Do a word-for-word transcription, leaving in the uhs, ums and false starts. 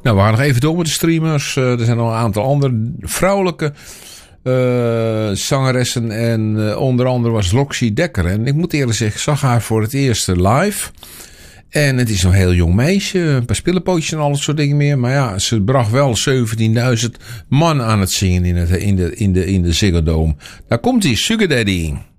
Nou, we gaan nog even door met de streamers. Uh, er zijn nog een aantal andere vrouwelijke uh, zangeressen. En uh, onder andere was Loxie Dekker. En ik moet eerlijk zeggen, ik zag haar voor het eerst live. En het is nog een heel jong meisje. Een paar spillenpootjes en al dat soort dingen meer. Maar ja, ze bracht wel zeventienduizend man aan het zingen in, het, in, de, in, de, in de Ziggo Dome. Daar komt hij, Sugar Daddy.